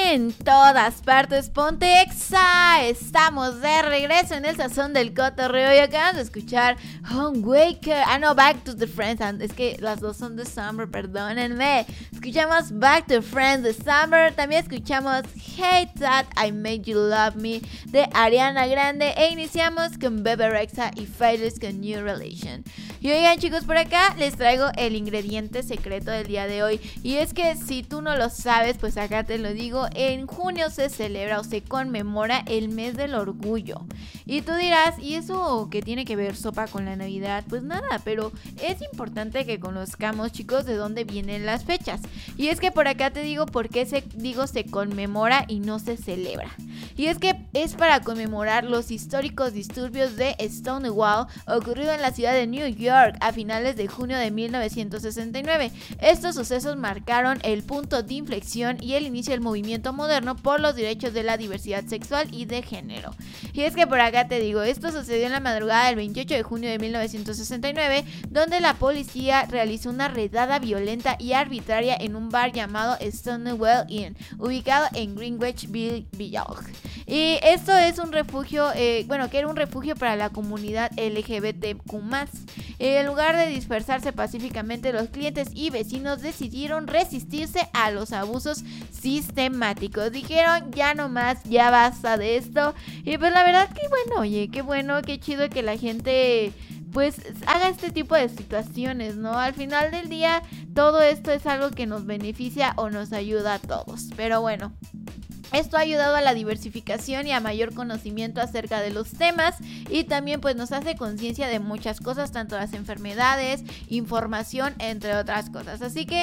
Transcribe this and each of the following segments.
en todas partes, ponte Exa. Estamos de regreso en el sazón del cotorreo y acabamos de escuchar Home Waker. No, Back to the Friends. Es que las dos son de Summer, perdónenme. Escuchamos Back to Friends de Summer. También escuchamos Hate That I Made You Love Me de Ariana Grande. E iniciamos con Bebe Rexha y Faithless con New Relation. Y oigan, chicos, por acá les traigo el ingrediente secreto del día de hoy. Y es que si tú no lo sabes, pues acá te lo digo. En junio se celebra o se conmemora el mes del orgullo. Y tú dirás, ¿y eso qué tiene que ver, sopa, con la Navidad? Pues nada, pero es importante que conozcamos, chicos, de dónde vienen las fechas. Y es que por acá te digo por qué se conmemora y no se celebra. Y es que es para conmemorar los históricos disturbios de Stonewall ocurrido en la ciudad de New York a finales de junio de 1969. Estos sucesos marcaron el punto de inflexión y el inicio del movimiento moderno por los derechos de la diversidad sexual y de género. Y es que por acá te digo, esto sucedió en la madrugada del 28 de junio de 1969, donde la policía realizó una redada violenta y arbitraria en un bar llamado Stonewall Inn, ubicado en Greenwich Village. Y esto es un refugio, que era un refugio para la comunidad LGBTQ+. En lugar de dispersarse pacíficamente, los clientes y vecinos decidieron resistirse a los abusos sistemáticos. Dijeron, ya no más, ya basta de esto. Y pues la verdad que bueno, oye, qué bueno, qué chido que la gente pues haga este tipo de situaciones, ¿no? Al final del día, todo esto es algo que nos beneficia o nos ayuda a todos. Pero bueno, esto ha ayudado a la diversificación y a mayor conocimiento acerca de los temas y también pues nos hace conciencia de muchas cosas, tanto las enfermedades, información, entre otras cosas. Así que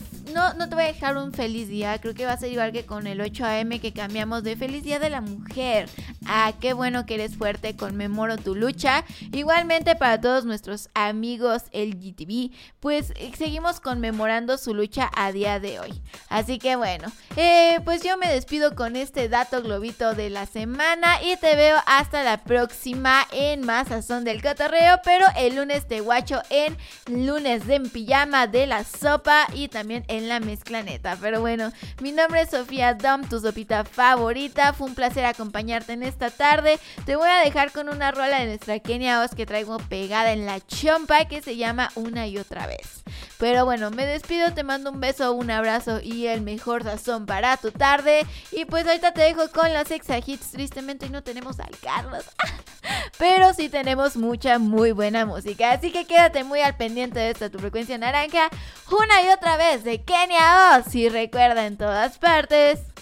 no te voy a dejar un feliz día, creo que va a ser igual que con el 8 AM que cambiamos de feliz día de la mujer a qué bueno que eres fuerte, conmemoro tu lucha. Igualmente para todos nuestros amigos LGTB, pues seguimos conmemorando su lucha a día de hoy. Así que bueno, pues yo me despido con este dato globito de la semana y te veo hasta la próxima en más Sazón del Cotorreo, pero el lunes te guacho en Lunes de en Pijama de la Sopa y también en la mezclaneta. Pero bueno, mi nombre es Sofía Dom, tu sopita favorita. Fue un placer acompañarte en esta tarde. Te voy a dejar con una rola de nuestra Kenia Oz que traigo pegada en la chompa que se llama Una y Otra Vez. Pero bueno, me despido, te mando un beso, un abrazo y el mejor sazón para tu tarde. Y pues ahorita te dejo con los Exa Hits. Tristemente no tenemos al Carlos, pero sí tenemos mucha muy buena música. Así que quédate muy al pendiente de esta tu frecuencia naranja. Una y otra vez de Kenia Oz. Y recuerda, en todas partes